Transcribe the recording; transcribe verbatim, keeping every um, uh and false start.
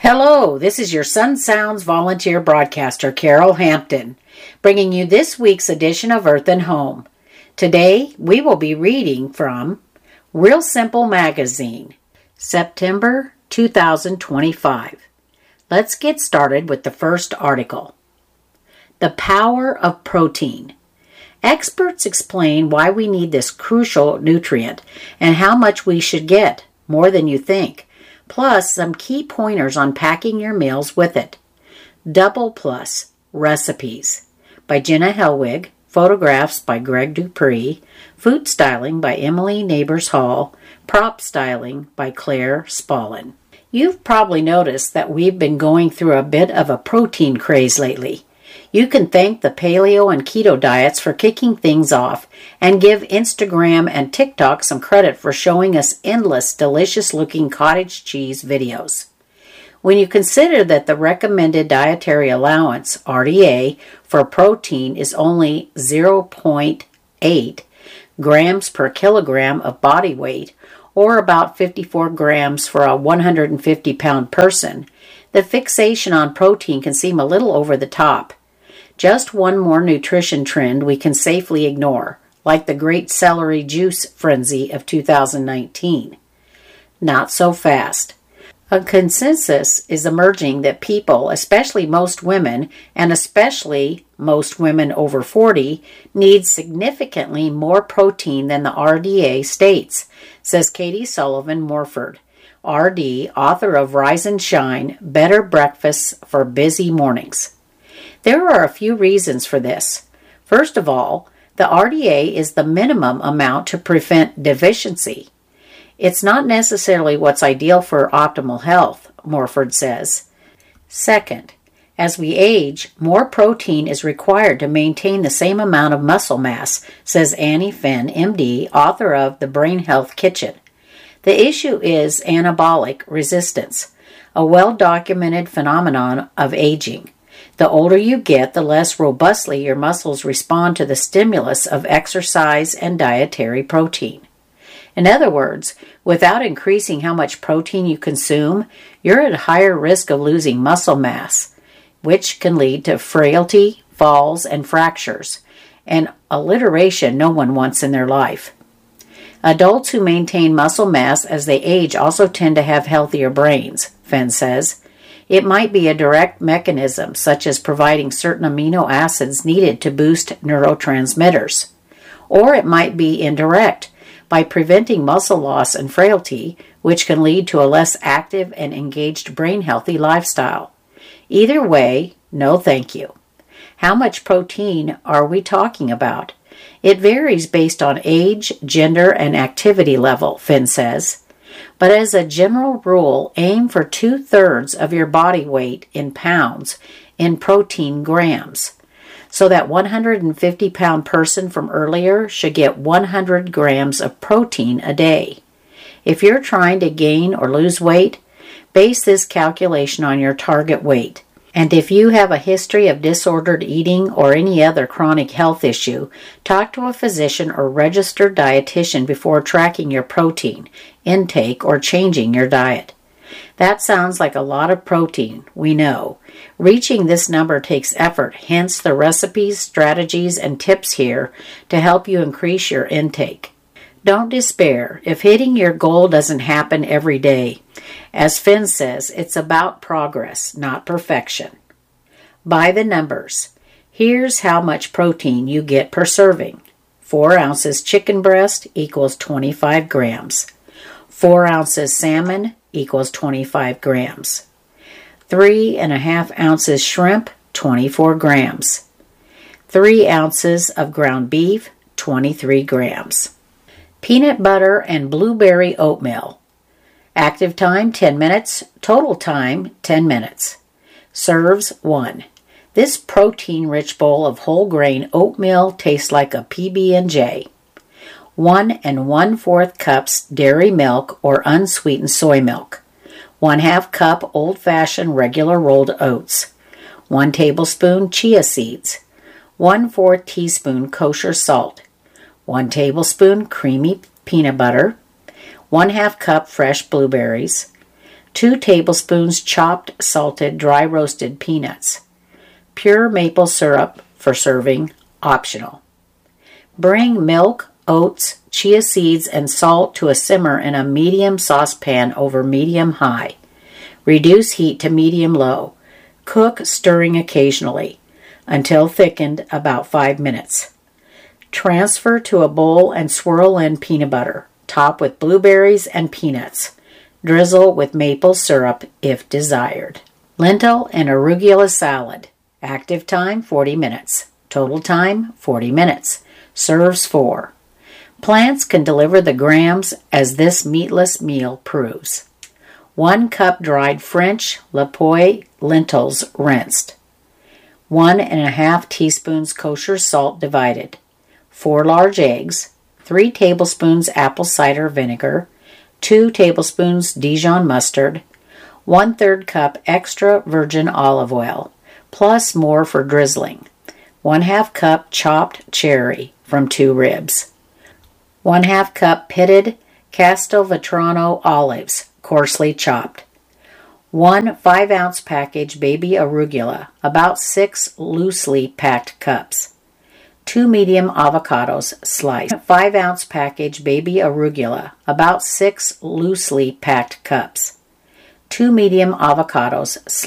Hello, this is your Sun Sounds volunteer broadcaster, Carol Hampton, bringing you this week's edition of Earth and Home. Today, we will be reading from Real Simple Magazine, September two thousand twenty-five. Let's get started with the first article. The Power of Protein. Experts explain why we need this crucial nutrient and how much we should get, more than you think. Plus some key pointers on packing your meals with it. Double Plus Recipes by Jenna Helwig, photographs by Greg Dupree, food styling by Emily Neighbors Hall, prop styling by Claire Spallin. You've probably noticed that we've been going through a bit of a protein craze lately. You can thank the paleo and keto diets for kicking things off and give Instagram and TikTok some credit for showing us endless, delicious-looking cottage cheese videos. When you consider that the recommended dietary allowance, R D A, for protein is only zero point eight grams per kilogram of body weight, or about fifty-four grams for a one hundred fifty pound person, the fixation on protein can seem a little over the top. Just one more nutrition trend we can safely ignore, like the great celery juice frenzy of two thousand nineteen. Not so fast. A consensus is emerging that people, especially most women, and especially most women over forty, need significantly more protein than the R D A states, says Katie Sullivan Morford, R D, author of Rise and Shine, Better Breakfasts for Busy Mornings. There are a few reasons for this. First of all, the R D A is the minimum amount to prevent deficiency. It's not necessarily what's ideal for optimal health, Morford says. Second, as we age, more protein is required to maintain the same amount of muscle mass, says Annie Finn, M D, author of The Brain Health Kitchen. The issue is anabolic resistance, a well-documented phenomenon of aging. The older you get, the less robustly your muscles respond to the stimulus of exercise and dietary protein. In other words, without increasing how much protein you consume, you're at higher risk of losing muscle mass, which can lead to frailty, falls, and fractures, and alliteration no one wants in their life. Adults who maintain muscle mass as they age also tend to have healthier brains, Fenn says. It might be a direct mechanism, such as providing certain amino acids needed to boost neurotransmitters. Or it might be indirect, by preventing muscle loss and frailty, which can lead to a less active and engaged brain-healthy lifestyle. Either way, no thank you. How much protein are we talking about? It varies based on age, gender, and activity level, Finn says. But as a general rule, aim for two-thirds of your body weight in pounds in protein grams. So that one hundred fifty pound person from earlier should get one hundred grams of protein a day. If you're trying to gain or lose weight, base this calculation on your target weight. And if you have a history of disordered eating or any other chronic health issue, talk to a physician or registered dietitian before tracking your protein intake or changing your diet. That sounds like a lot of protein, we know. Reaching this number takes effort, hence the recipes, strategies, and tips here to help you increase your intake. Don't despair if hitting your goal doesn't happen every day. As Finn says, it's about progress, not perfection. By the numbers. Here's how much protein you get per serving. Four ounces chicken breast equals twenty-five grams. Four ounces salmon equals twenty-five grams. Three and a half ounces shrimp, twenty-four grams. Three ounces of ground beef, twenty-three grams. Peanut butter and blueberry oatmeal. Active time, ten minutes. Total time, ten minutes. Serves one. This protein-rich bowl of whole grain oatmeal tastes like a P B and J. One and one-fourth cups dairy milk or unsweetened soy milk. One half cup old-fashioned regular rolled oats. One tablespoon chia seeds. One-fourth teaspoon kosher salt. One tablespoon creamy peanut butter. One half cup fresh blueberries. two tablespoons chopped, salted, dry roasted peanuts. Pure maple syrup for serving, optional. Bring milk, oats, chia seeds, and salt to a simmer in a medium saucepan over medium-high. Reduce heat to medium-low. Cook, stirring occasionally, until thickened about five minutes. Transfer to a bowl and swirl in peanut butter. Top with blueberries and peanuts. Drizzle with maple syrup if desired. Lentil and arugula salad. Active time forty minutes. Total time forty minutes. Serves four. Plants can deliver the grams as this meatless meal proves. One cup dried French Lapoy lentils rinsed. One and a half teaspoons kosher salt divided. Four large eggs. Three tablespoons apple cider vinegar. Two tablespoons Dijon mustard. One-third cup extra virgin olive oil, plus more for drizzling. One-half cup chopped cherry from two ribs. One-half cup pitted Castelvetrano olives, coarsely chopped. One five-ounce package baby arugula, about six loosely packed cups. Two medium avocados sliced. Five-ounce package baby arugula, about six loosely packed cups. Two medium avocados sliced.